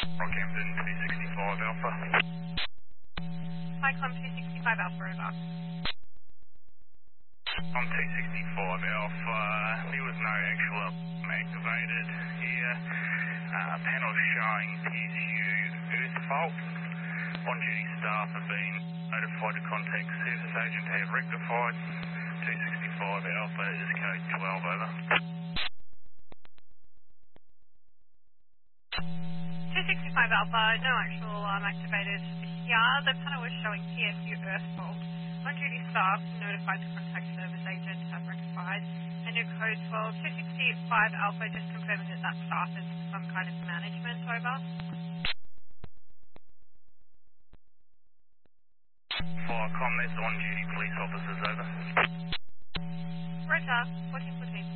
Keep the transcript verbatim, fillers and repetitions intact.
Rockhampton two sixty-five Alpha. Hi, Com two sixty-five Alpha, over. On two sixty-five Alpha, there was no actual activated here. Uh, panel showing P S U earth fault. On-duty staff have been notified to contact service agent to have rectified. two sixty-five Alpha is code twelve, over. two sixty-five Alpha, no actual um, activated here. The panel was showing P S U earth fault. On-duty staff notified to contact service agent to have rectified. And your code twelve, two sixty-five Alpha, just confirming that that staff is some kind of management, over. Firecom, that's on-duty police officers, over. Roger, fourteen fourteen.